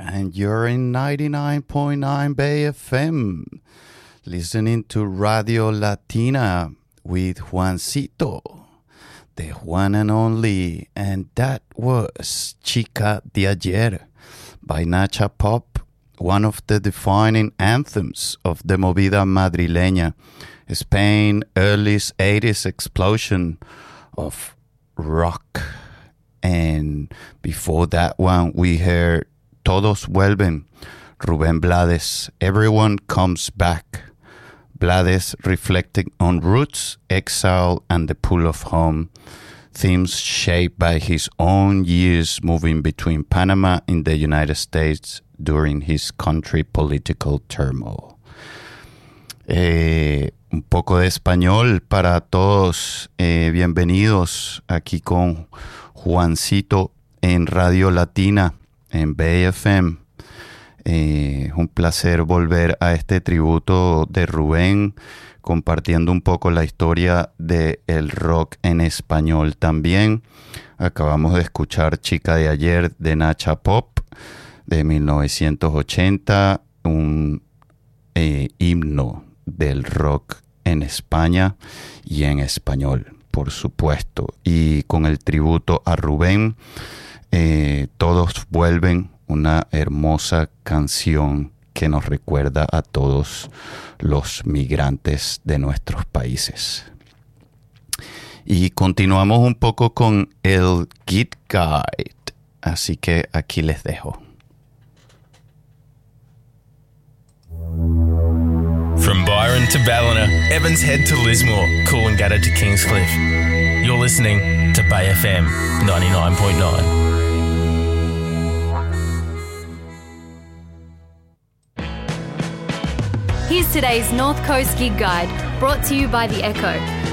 and you're in 99.9 Bay FM, listening to Radio Latina with Juancito, the one and only, and that was Chica de Ayer by Nacha Pop, one of the defining anthems of the movida madrileña, Spain's early 80s explosion of rock. And before that one, we heard Todos Vuelven, Rubén Blades, Everyone Comes Back. Blades reflecting on roots, exile, and the pull of home, themes shaped by his own years moving between Panama and the United States during his country political turmoil. Un poco de español para todos. Bienvenidos aquí con Juancito en Radio Latina, en Bay FM. Un placer volver a este tributo de Rubén, compartiendo un poco la historia del rock en español también. Acabamos de escuchar Chica de Ayer de Nacha Pop de 1980, un himno del rock en España y en español, por supuesto. Y con el tributo a Rubén, Todos Vuelven, una hermosa canción que nos recuerda a todos los migrantes de nuestros países. Y continuamos un poco con el Git Guide, así que aquí les dejo. From Byron to Ballina, Evans Head to Lismore, Coolangatta to Kingscliff. You're listening to Bay FM 99.9. Here's today's North Coast Gig Guide, brought to you by The Echo,